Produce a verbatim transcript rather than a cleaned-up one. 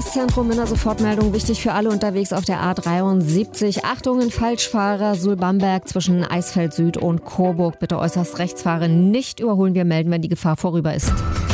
Verkehrszentrum in der Sofortmeldung, wichtig für alle unterwegs auf der A dreiundsiebzig. Achtung, ein Falschfahrer, Sulbamberg zwischen Eisfeld Süd und Coburg. Bitte äußerst rechts fahren, nicht überholen. Wir melden, wenn die Gefahr vorüber ist.